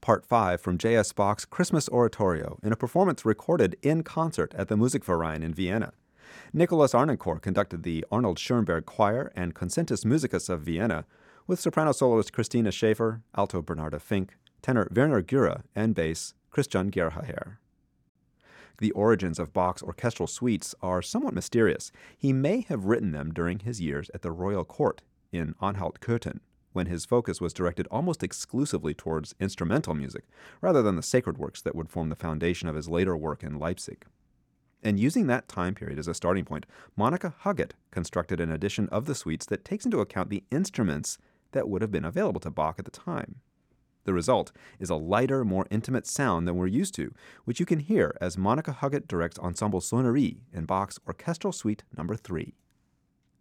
Part 5 from J.S. Bach's Christmas Oratorio in a performance recorded in concert at the Musikverein in Vienna. Nicholas Arnoncourt conducted the Arnold Schoenberg Choir and Concertus Musicus of Vienna, with soprano soloist Christina Schäfer, alto Bernarda Fink, tenor Werner Gürer, and bass Christian Gerhaher. The origins of Bach's orchestral suites are somewhat mysterious. He may have written them during his years at the royal court in Anhalt-Köthen, when his focus was directed almost exclusively towards instrumental music, rather than the sacred works that would form the foundation of his later work in Leipzig. And using that time period as a starting point, Monica Huggett constructed an edition of the suites that takes into account the instruments that would have been available to Bach at the time. The result is a lighter, more intimate sound than we're used to, which you can hear as Monica Huggett directs Ensemble Sonnerie in Bach's Orchestral Suite No. 3.